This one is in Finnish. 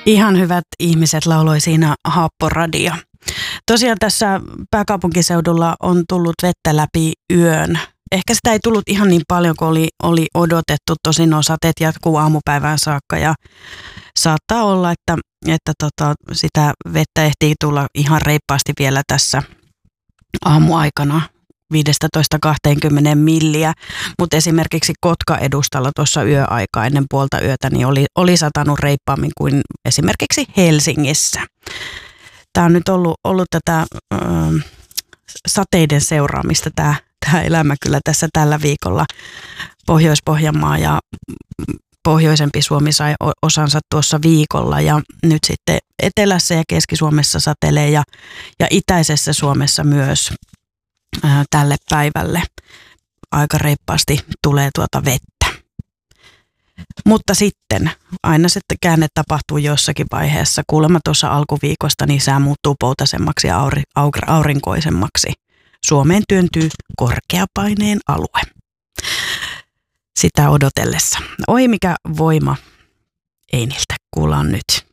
Ihan hyvät ihmiset lauloi siinä Haapporadio. Tosiaan tässä pääkaupunkiseudulla on tullut vettä läpi yön. Ehkä sitä ei tullut ihan niin paljon kuin oli odotettu. Tosin nuo sateet jatkuu aamupäivään saakka ja saattaa olla, että sitä vettä ehtii tulla ihan reippaasti vielä tässä aamuaikana 15-20 milliä, mutta esimerkiksi Kotka-edustalla tuossa yöaikaa ennen puolta yötä niin oli satanut reippaammin kuin esimerkiksi Helsingissä. Tämä on nyt ollut tätä sateiden seuraamista tämä elämä kyllä tässä tällä viikolla. Pohjois-Pohjanmaa ja pohjoisempi Suomi sai osansa tuossa viikolla ja nyt sitten etelässä ja Keski-Suomessa satelee ja itäisessä Suomessa myös tälle päivälle aika reippaasti tulee tuota vettä. Mutta sitten aina se käänne tapahtuu jossakin vaiheessa. Kuulemma tuossa alkuviikosta niin sää muuttuu poutasemmaksi ja aurinkoisemmaksi. Suomeen työntyy korkeapaineen alue. Sitä odotellessa. Oi mikä voima Einiltä kuullaan nyt.